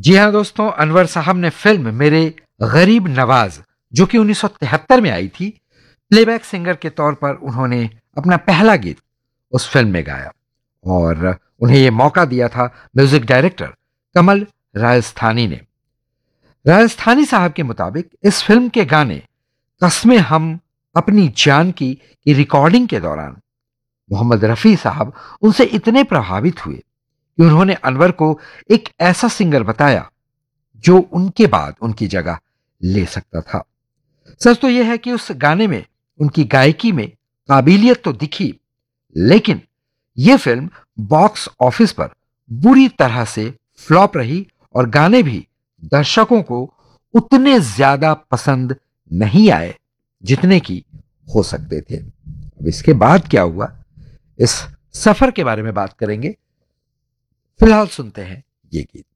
जी हाँ दोस्तों, अनवर साहब ने फिल्म मेरे गरीब नवाज, जो कि 1973 में आई थी, प्लेबैक सिंगर के तौर पर उन्होंने अपना पहला गीत उस फिल्म में गाया और उन्हें यह मौका दिया था म्यूजिक डायरेक्टर कमल राजस्थानी ने। राजस्थानी साहब के मुताबिक इस फिल्म के गाने कस्में हम अपनी जान की रिकॉर्डिंग के दौरान मोहम्मद रफी साहब उनसे इतने प्रभावित हुए कि उन्होंने अनवर को एक ऐसा सिंगर बताया जो उनके बाद उनकी जगह ले सकता था। सच तो यह है कि उस गाने में उनकी गायकी में काबिलियत तो दिखी, लेकिन यह फिल्म बॉक्स ऑफिस पर बुरी तरह से फ्लॉप रही और गाने भी दर्शकों को उतने ज्यादा पसंद नहीं आए जितने की हो सकते थे। अब इसके बाद क्या हुआ, इस सफर के बारे में बात करेंगे। फिलहाल सुनते हैं ये गीत।